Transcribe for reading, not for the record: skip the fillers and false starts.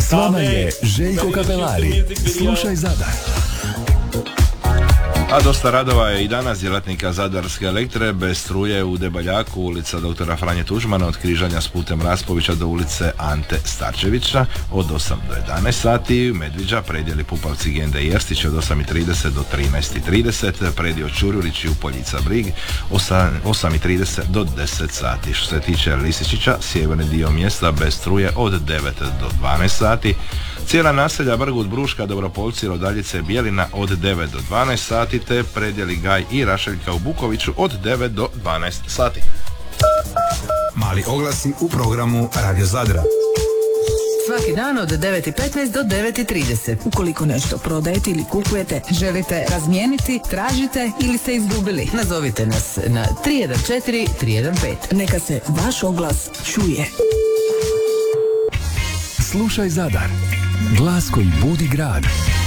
S vama je Željko Kapelari. Slušaj Zadar. A dosta radova je i danas djelatnika Zadarske Elektre bez struje u Debeljaku, ulica doktora Franje Tuđmana od križanja s putem Raspovića do ulice Ante Starčevića od 8 do 11 sati, Medviđa, predjeli Pupavci, Gende i Erstić od 8.30 do 13.30, predio Čurjurići u Poljica Brig 8.30 do 10 sati. Što se tiče Lisičića, sjeverni dio mjesta bez struje od 9 do 12 sati, cijela naselja Brgut, Bruška, Dobropolci, Rodaljice, Bjelina od 9 do 12 sati, te predjeli Gaj i Rašeljka u Bukoviću od 9 do 12 sati. Mali oglasi u programu Radio Zadra. Svaki dan od 9.15 do 9.30. Ukoliko nešto prodajete ili kupujete, Želite razmijeniti, tražite ili ste izgubili? Nazovite nas na 314 315. neka se vaš oglas čuje. Slušaj Zadar. Glas koji budi grad.